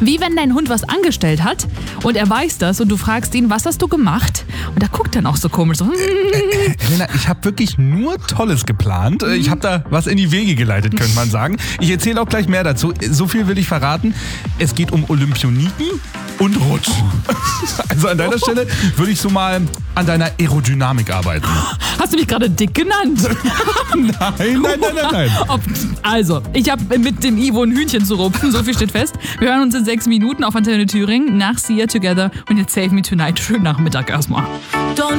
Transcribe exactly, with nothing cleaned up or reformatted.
Wie wenn dein Hund was angestellt hat und er weiß das und du fragst ihn, was hast du gemacht? Und er guckt dann auch so komisch. So. Äh, Helena, ich habe wirklich nur Tolles geplant. Ich habe da was in die Wege geleitet, könnte man sagen. Ich erzähle auch gleich mehr dazu. So viel will ich verraten. Es geht um Olympioniken und Rutschen. Also an deiner Stelle würde ich so mal an deiner Aerodynamik arbeiten. Hast du mich gerade dick genannt? Nein, nein, nein, nein, nein. Ob, also, ich habe mit dem Ivo ein Hühnchen zu rupfen, so viel steht fest. Wir hören uns in sechs Minuten auf Antenne Thüringen nach See Ya Together und jetzt Save Me Tonight. Schönen Nachmittag erstmal. Don't